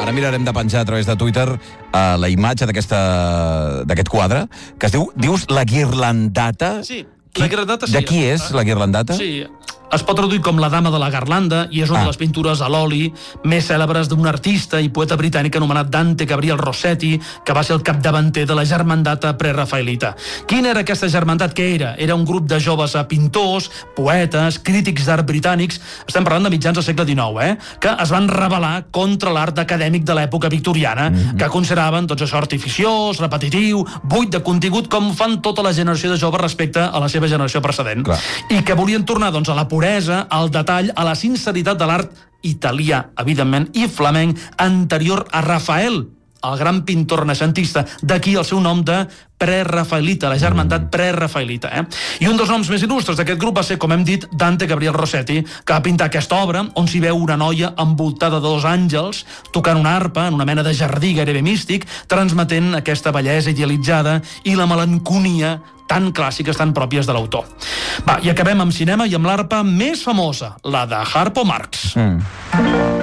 Ara mirarem de penjar a través de Twitter la imatge d'aquest quadre, que es diu, dius, La Guirlandata? Sí, La Guirlandata sí. De qui és, La Guirlandata? Sí, es pot traduir com La dama de la Garlanda i és una de les pintures a l'oli més cèlebres d'un artista i poeta britànic anomenat Dante Gabriel Rossetti, que va ser el capdavanter de la germandata prerafaelita. Quina era aquesta germandat? Què era? Era un grup de joves pintors, poetes, crítics d'art britànics, estem parlant de mitjans del segle XIX, que es van rebel·lar contra l'art acadèmic de l'època victoriana, que consideraven doncs, això artificiós, repetitiu, buit de contingut, com fan tota la generació de joves respecte a la seva generació precedent. Clar. I que volien tornar doncs, a la puresa, al detall, a la sinceritat de l'art italià, evidentment, i flamenc anterior a Rafael, el gran pintor renaixentista. D'aquí el seu nom de prerafaelita, la germandat prerafaelita. I un dels noms més il·lustres d'aquest grup va ser, com hem dit, Dante Gabriel Rossetti, que va pintar aquesta obra on s'hi veu una noia envoltada de dos àngels tocant una arpa en una mena de jardí gairebé místic, transmetent aquesta bellesa idealitzada i la melanconia tan clàssiques, tan pròpies de l'autor. Va, i acabem amb cinema i amb l'arpa més famosa, la de Harpo Marx.